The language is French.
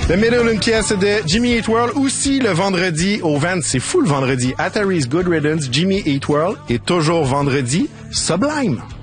Le Middle, une pièce de Jimmy Eat World. Aussi, le vendredi au Vans, c'est fou le vendredi. At Harry's Good Riddance, Jimmy Eat World. Et toujours vendredi, Sublime.